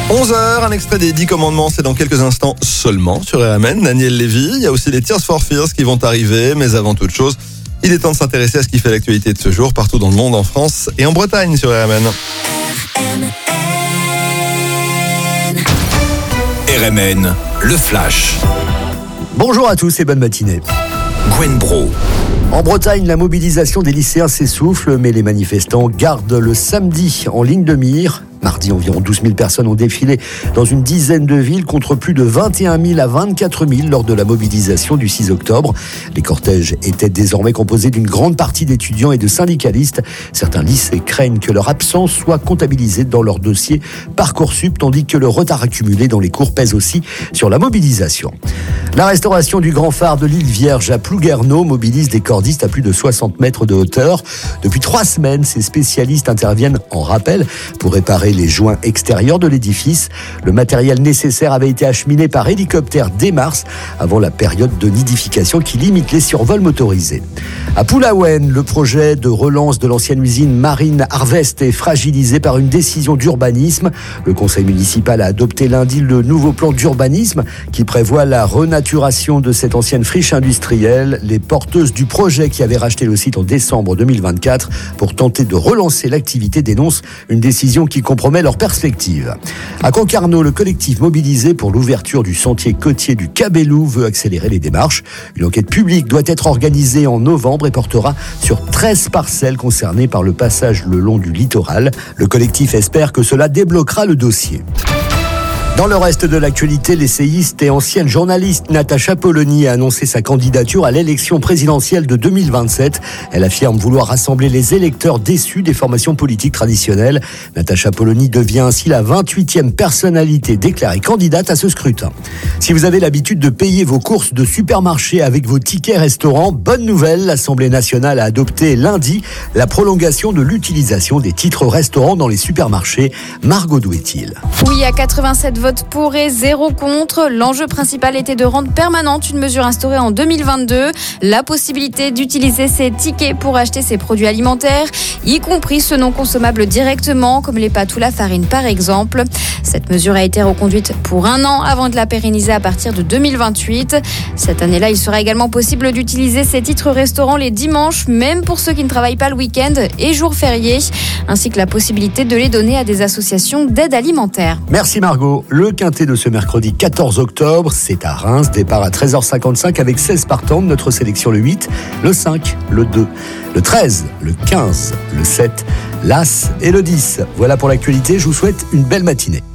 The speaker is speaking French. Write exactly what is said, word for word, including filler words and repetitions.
onze heures, un extrait des dix commandements, c'est dans quelques instants seulement sur R M N. Daniel Lévy, il y a aussi les Tears for Fears qui vont arriver, mais avant toute chose, il est temps de s'intéresser à ce qui fait l'actualité de ce jour partout dans le monde, en France et en Bretagne sur R M N. R M N, le Flash. Bonjour à tous et bonne matinée. Gwen Bro. En Bretagne, la mobilisation des lycéens s'essouffle, mais les manifestants gardent le samedi en ligne de mire. Mardi, environ douze mille personnes ont défilé dans une dizaine de villes contre plus de vingt et un mille à vingt-quatre mille lors de la mobilisation du six octobre. Les cortèges étaient désormais composés d'une grande partie d'étudiants et de syndicalistes. Certains lycées craignent que leur absence soit comptabilisée dans leur dossier Parcoursup, tandis que le retard accumulé dans les cours pèse aussi sur la mobilisation. La restauration du grand phare de l'île Vierge à Plouguerneau mobilise des cordistes à plus de soixante mètres de hauteur. Depuis trois semaines, ces spécialistes interviennent en rappel pour réparer les joints extérieurs de l'édifice. Le matériel nécessaire avait été acheminé par hélicoptère dès mars, avant la période de nidification qui limite les survols motorisés. À Poulaouen, le projet de relance de l'ancienne usine Marine Harvest est fragilisé par une décision d'urbanisme. Le conseil municipal a adopté lundi le nouveau plan d'urbanisme qui prévoit la renaturation de cette ancienne friche industrielle. Les porteuses du projet qui avaient racheté le site en décembre deux mille vingt-quatre pour tenter de relancer l'activité dénoncent une décision qui compromet leur perspective. À Concarneau, le collectif mobilisé pour l'ouverture du sentier côtier du Cabellou veut accélérer les démarches. Une enquête publique doit être organisée en novembre et portera sur treize parcelles concernées par le passage le long du littoral. Le collectif espère que cela débloquera le dossier. Dans le reste de l'actualité, l'essayiste et ancienne journaliste Natacha Polony a annoncé sa candidature à l'élection présidentielle de deux mille vingt-sept. Elle affirme vouloir rassembler les électeurs déçus des formations politiques traditionnelles. Natacha Polony devient ainsi la vingt-huitième personnalité déclarée candidate à ce scrutin. Si vous avez l'habitude de payer vos courses de supermarché avec vos tickets restaurants, bonne nouvelle, l'Assemblée nationale a adopté lundi la prolongation de l'utilisation des titres restaurants dans les supermarchés. Margot Douet-il. Oui, à quatre-vingt-sept votes pour et zéro contre. L'enjeu principal était de rendre permanente une mesure instaurée en deux mille vingt-deux, la possibilité d'utiliser ces tickets pour acheter ses produits alimentaires, y compris ceux non consommables directement, comme les pâtes ou la farine par exemple. Cette mesure a été reconduite pour un an avant de la pérenniser à partir de deux mille vingt-huit. Cette année-là, il sera également possible d'utiliser ces titres restaurants les dimanches, même pour ceux qui ne travaillent pas le week-end et jours fériés, ainsi que la possibilité de les donner à des associations d'aide alimentaire. Merci Margot. Le quintet de ce mercredi quatorze octobre, c'est à Reims. Départ à treize heures cinquante-cinq avec seize partants. Notre sélection le huit, le cinq, le deux, le treize, le quinze, le sept, l'As et le dix. Voilà pour l'actualité. Je vous souhaite une belle matinée.